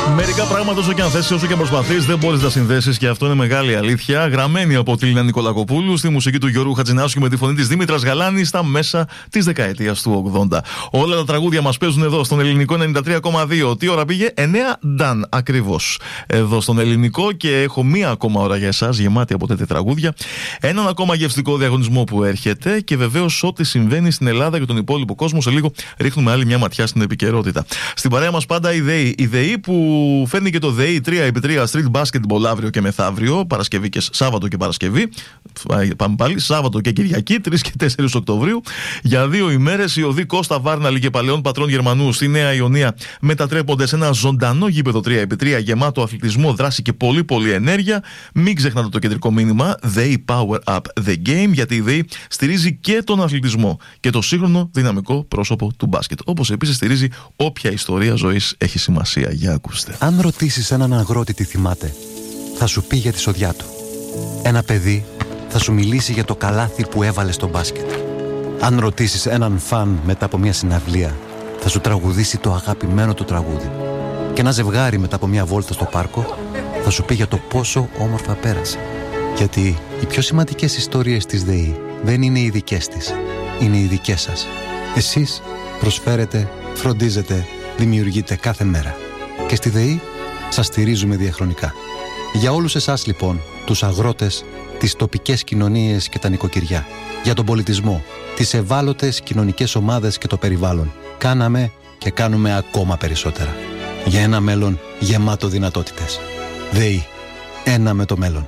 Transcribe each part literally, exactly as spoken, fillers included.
Μερικά πράγματα, όσο και αν θέσει, όσο και αν προσπαθεί, δεν μπορεί να τα συνδέσει και αυτό είναι μεγάλη αλήθεια. Γραμμένη από τη Λίνα Νικολακοπούλου στη μουσική του Γιώργου Χατζηνάσκου με τη φωνή τη Δήμητρας Γαλάνη στα μέσα τη δεκαετία του ογδόντα. Όλα τα τραγούδια μα παίζουν εδώ στον Ελληνικό ενενήντα τρία κόμμα δύο. Τι ώρα πήγε? εννέα νταν ακριβώς. Εδώ στον Ελληνικό και έχω μία ακόμα ώρα για εσά, γεμάτη από τέτοια τραγούδια. Έναν ακόμα γευστικό διαγωνισμό που έρχεται και βεβαίως ό,τι συμβαίνει στην Ελλάδα και τον υπόλοιπο κόσμο. Σε λίγο ρίχνουμε άλλη μια ματιά στην επικαιρότητα. Στην παρέα μας πάντα η ΔΕΗ. Η ΔΕΗ που φέρνει και το ΔΕΗ τρία επί τρία Street Basketball αύριο και μεθαύριο, Παρασκευή και Σάββατο και Παρασκευή. Πάμε πάλι, Σάββατο και Κυριακή, τρεις και τέσσερις Οκτωβρίου. Για δύο ημέρες οι οδοί Κώστα Βάρναλη και Παλαιών Πατρών Γερμανού στη Νέα Ιωνία μετατρέπονται σε ένα ζωντανό γήπεδο τρία επί τρία γεμάτο αθλητισμό, δράση και πολύ πολύ ενέργεια. Μην ξεχνάτε το κεντρικό μήνυμα ΔΕΗ Power Up the Game, γιατί η ΔΕΗ στηρίζει και τον αθλητισμό και το σύγχρονο δυναμικό πρόσωπο του μπάσκετ. Όπως επίσης στηρίζει όποια ιστορία ζωής έχει σημασία. Για ακούστε. Αν ρωτήσεις έναν αγρότη τι θυμάται, θα σου πει για τη σοδιά του. Ένα παιδί θα σου μιλήσει για το καλάθι που έβαλε στο μπάσκετ. Αν ρωτήσεις έναν φαν μετά από μια συναυλία, θα σου τραγουδήσει το αγαπημένο του τραγούδι. Και ένα ζευγάρι μετά από μια βόλτα στο πάρκο θα σου πει για το πόσο όμορφα πέρασε. Γιατί οι πιο σημαντικές ιστορίες της ΔΕΗ δεν είναι οι δικές της, είναι οι δικές σας. Εσείς προσφέρετε, φροντίζετε, δημιουργείτε κάθε μέρα. Και στη ΔΕΗ σας στηρίζουμε διαχρονικά. Για όλους εσάς λοιπόν, τους αγρότες, τις τοπικές κοινωνίες και τα νοικοκυριά, για τον πολιτισμό, τις ευάλωτες κοινωνικές ομάδες και το περιβάλλον, κάναμε και κάνουμε ακόμα περισσότερα. Για ένα μέλλον γεμάτο δυνατότητες. ΔΕΗ. Ένα με το μέλλον.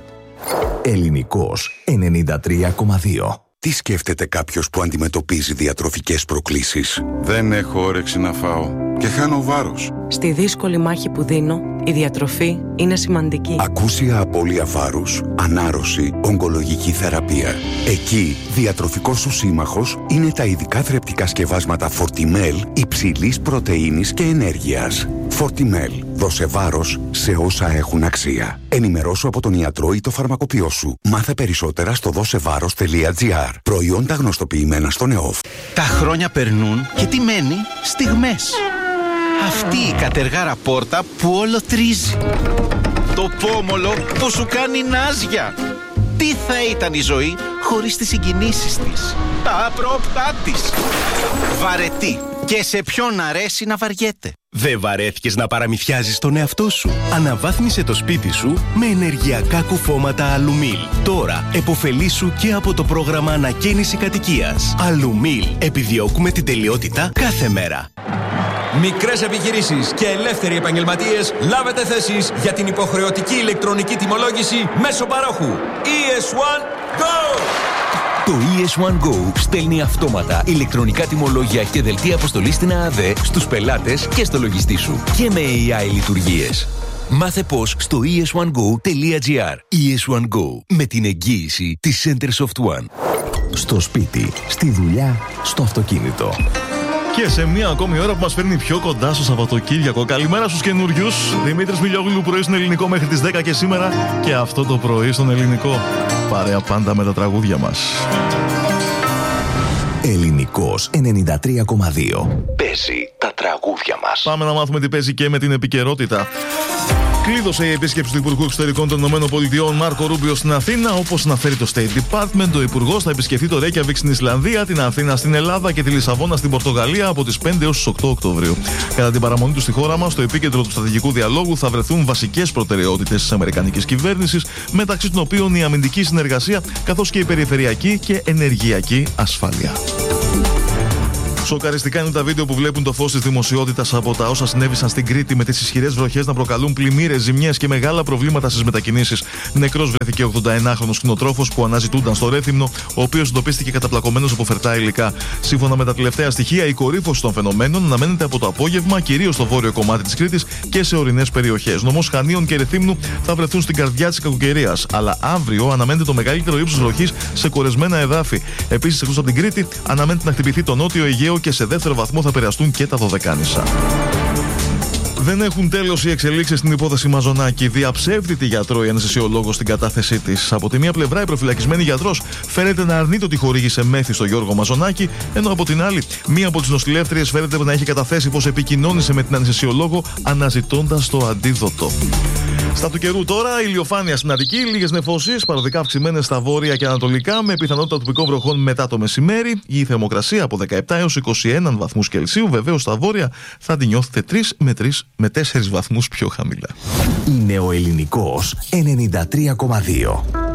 Ελληνικός ενενήντα τρία κόμμα δύο. Τι σκέφτεται κάποιος που αντιμετωπίζει διατροφικές προκλήσεις? Δεν έχω όρεξη να φάω και χάνω βάρος. Στη δύσκολη μάχη που δίνω, η διατροφή είναι σημαντική. Ακούσια απώλεια βάρους, ανάρρωση, ογκολογική θεραπεία. Εκεί, διατροφικός σου σύμμαχος είναι τα ειδικά θρεπτικά σκευάσματα Fortimel υψηλής πρωτεΐνης και ενέργειας. Fortimel. Δώσε βάρος σε όσα έχουν αξία. Ενημερώσου από τον ιατρό ή το φαρμακοποιό σου. Μάθε περισσότερα στο δώσεβάρος τελεία τζι άρ. Προϊόντα γνωστοποιημένα στον ΕΟΦ. Τα χρόνια περνούν και τι μένει? Στιγμές. Αυτή η κατεργάρα πόρτα που όλο τρίζει. Το πόμολο που σου κάνει νάζια. Τι θα ήταν η ζωή χωρίς τις συγκινήσεις της, τα απρόπτά της. Βαρετή. Και σε ποιον αρέσει να βαριέται. Δεν βαρέθηκες να παραμυθιάζεις τον εαυτό σου? Αναβάθμισε το σπίτι σου με ενεργειακά κουφώματα Αλουμίλ. Τώρα επωφελήσου και από το πρόγραμμα ανακαίνιση κατοικίας. Αλουμίλ. Επιδιώκουμε την τελειότητα κάθε μέρα. Μικρές επιχειρήσεις και ελεύθεροι επαγγελματίες, λάβετε θέσεις για την υποχρεωτική ηλεκτρονική τιμολόγηση μέσω παρόχου. ι ες ουάν Go! Το ι ες ουάν Go στέλνει αυτόματα ηλεκτρονικά τιμολόγια και δελτία αποστολής στην ΑΑΔΕ στους πελάτες και στο λογιστή σου. Και με έι άι λειτουργίες. Μάθε πώς στο ι ες ουάν γκο τελεία τζι άρ. ι ες ουάν Go, με την εγγύηση της Centersoft One. Στο σπίτι, στη δουλειά, στο αυτοκίνητο. Και σε μία ακόμη ώρα που μας φέρνει πιο κοντά στο Σαββατοκύριακο. Καλημέρα στους καινούριους. Δημήτρης Μιλιόγλου, πρωί στον Ελληνικό μέχρι τις δέκα και σήμερα. Και αυτό το πρωί στον Ελληνικό. Παρέα πάντα με τα τραγούδια μας. Ελληνικός ενενήντα τρία κόμμα δύο. Παίζει τα τραγούδια μας. Πάμε να μάθουμε τι παίζει και με την επικαιρότητα. Κλείδωσε η επίσκεψη του Υπουργού Εξωτερικών των ΗΠΑ Μάρκο Ρούμπιο στην Αθήνα. Όπως αναφέρει το State Department, ο Υπουργός θα επισκεφθεί το Ρέικιαβικ στην Ισλανδία, την Αθήνα στην Ελλάδα και τη Λισαβόνα στην Πορτογαλία από τις πέντε έως τις οκτώ Οκτωβρίου. Κατά την παραμονή του στη χώρα μας, στο επίκεντρο του στρατηγικού διαλόγου θα βρεθούν βασικές προτεραιότητες της αμερικανικής κυβέρνησης, μεταξύ των οποίων η αμυντική συνεργασία καθώς και η περιφερειακή και ενεργειακή ασφάλεια. Σοκαριστικά είναι τα βίντεο που βλέπουν το φως της δημοσιότητας από τα όσα συνέβησαν στην Κρήτη, με τις ισχυρές βροχές να προκαλούν πλημμύρες, ζημιές και μεγάλα προβλήματα στις μετακινήσεις. Νεκρός βρέθηκε ο ογδονταενάχρονος κτηνοτρόφος που αναζητούνταν στο Ρέθυμνο, ο οποίος εντοπίστηκε καταπλακωμένος από φερτά υλικά. Σύμφωνα με τα τελευταία στοιχεία, η κορύφωση των φαινομένων αναμένεται από το απόγευμα, κυρίως στο βόρειο κομμάτι της Κρήτης και σε ορεινές περιοχές. Νομός Χανίων και Ρεθύμνου θα βρεθούν στην καρδιά της κακοκαιρίας, αλλά αύριο αναμένεται το μεγαλύτερο ύψος βροχής σε κορεσμένα εδάφη. Επίσης, εκτός από την Κρήτη, αναμένεται να χτυπηθεί το νότιο Αιγαίο και σε δεύτερο βαθμό θα επηρεαστούν και τα Δωδεκάνησα. Δεν έχουν τέλος οι εξελίξεις στην υπόθεση Μαζονάκη. Διαψεύδει τη γιατρό η αναισθησιολόγος στην κατάθεσή της. Από τη μία πλευρά, η προφυλακισμένη γιατρός φαίνεται να αρνείται ότι χορήγησε μέθη στο Γιώργο Μαζονάκη, ενώ από την άλλη, μία από τις νοσηλεύτριες φαίνεται να έχει καταθέσει πως επικοινώνησε με την αναισθησιολόγο αναζητώντας το αντίδοτο. Στα του καιρού τώρα, ηλιοφάνεια στην Αττική, λίγες νεφώσεις, παροδικά αυξημένες στα βόρεια και ανατολικά, με πιθανότητα τοπικών βροχών μετά το μεσημέρι. Η θερμοκρασία από δεκαεπτά έως είκοσι ένα βαθμούς Κελσίου, βεβαίως στα βόρεια θα την νιώθετε τρεις με τέσσερις βαθμούς πιο χαμηλά. Είναι ο Ελληνικός ενενήντα τρία κόμμα δύο.